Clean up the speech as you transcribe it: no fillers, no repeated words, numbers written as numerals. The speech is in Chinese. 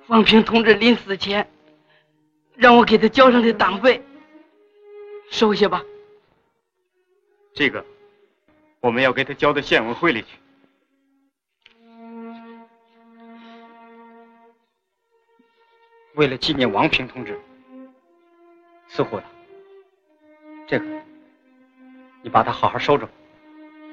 王平同志临死前让我给他交上的党费，收下吧。 这个我们要给他交到县委会里去。为了纪念王平同志，似乎的，这个你把它好好收着。